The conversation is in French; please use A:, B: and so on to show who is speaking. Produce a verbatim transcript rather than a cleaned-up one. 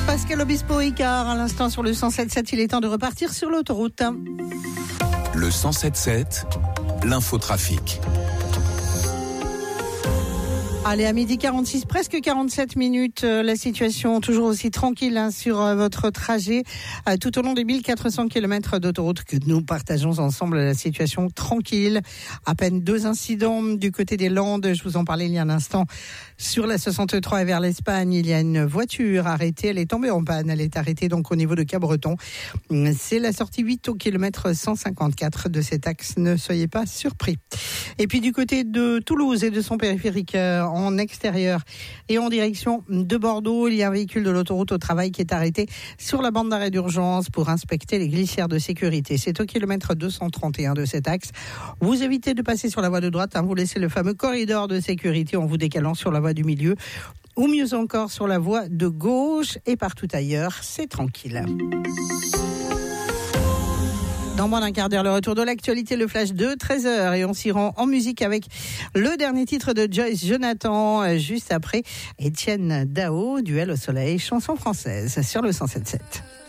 A: Pascal Obispo Icard, à l'instant sur le cent sept sept, il est temps de repartir sur l'autoroute.
B: Le cent sept sept, l'infotrafic.
A: Allez, à midi quarante-six, presque quarante-sept minutes, euh, la situation toujours aussi tranquille hein, sur euh, votre trajet euh, tout au long des mille quatre cents kilomètres d'autoroute que nous partageons ensemble. La situation tranquille, à peine deux incidents du côté des Landes, je vous en parlais il y a un instant. Sur la soixante-trois et vers l'Espagne, il y a une voiture arrêtée, elle est tombée en panne, elle est arrêtée donc au niveau de Cabreton. C'est la sortie huit au kilomètre cent cinquante-quatre de cet axe, ne soyez pas surpris. Et puis du côté de Toulouse et de son périphérique, euh, en extérieur et en direction de Bordeaux, il y a un véhicule de l'autoroute au travail qui est arrêté sur la bande d'arrêt d'urgence pour inspecter les glissières de sécurité. C'est au kilomètre deux cent trente et un de cet axe. Vous évitez de passer sur la voie de droite, hein, vous laissez le fameux corridor de sécurité en vous décalant sur la voie du milieu ou mieux encore sur la voie de gauche et partout ailleurs, c'est tranquille. Dans moins d'un quart d'heure, le retour de l'actualité, le flash de treize heures. Et on s'y rend en musique avec le dernier titre de Joyce Jonathan, juste après Étienne Dao, Duel au soleil, chanson française sur le cent sept sept.